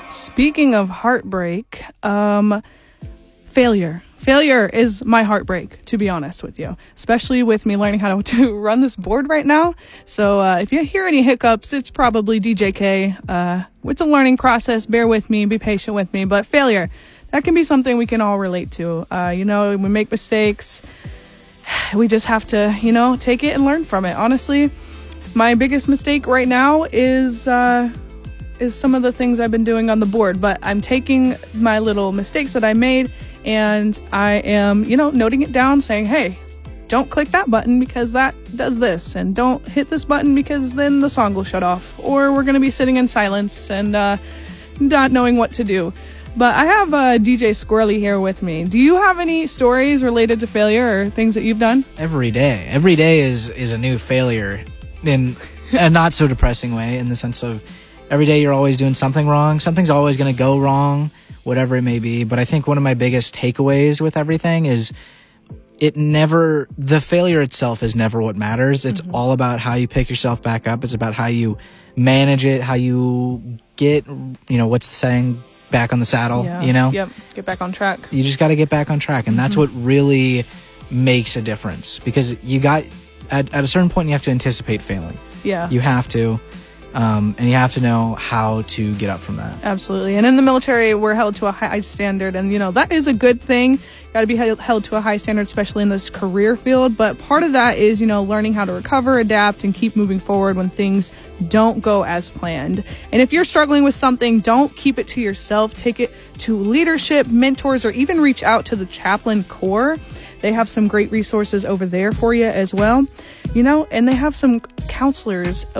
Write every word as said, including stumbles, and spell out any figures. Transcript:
Speaking of heartbreak, um, failure. Failure is my heartbreak, to be honest with you, especially with me learning how to, to run this board right now. So uh, if you hear any hiccups, it's probably D J K. Uh, it's a learning process. Bear with me. Be patient with me. But failure, that can be something we can all relate to. Uh, you know, we make mistakes. We just have to, you know, take it and learn from it. Honestly, my biggest mistake right now is uh, is some of the things I've been doing on the board. But I'm taking my little mistakes that I made, and I am, you know, noting it down, saying, hey, don't click that button because that does this, and don't hit this button because then the song will shut off, or we're going to be sitting in silence and uh, not knowing what to do. But I have uh, D J Squirrely here with me. Do you have any stories related to failure or things that you've done? Every day. Every day is, is a new failure in a not so depressing way, in the sense of every day you're always doing something wrong. Something's always going to go wrong, whatever it may be. But I think one of my biggest takeaways with everything is it never, the failure itself is never what matters. It's mm-hmm. all about how you pick yourself back up. It's about how you manage it, how you get, you know, what's the saying? Back on the saddle, yeah. you know? Yep, get back on track. You just got to get back on track. And that's mm-hmm. what really makes a difference, because you got, at, at a certain point, you have to anticipate failing. Yeah. You have to. Um, and you have to know how to get up from that. Absolutely. And in the military, we're held to a high standard. And, you know, that is a good thing. Got to be held to a high standard, especially in this career field. But part of that is, you know, learning how to recover, adapt, and keep moving forward when things don't go as planned. And if you're struggling with something, don't keep it to yourself. Take it to leadership, mentors, or even reach out to the Chaplain Corps. They have some great resources over there for you as well. You know, and they have some counselors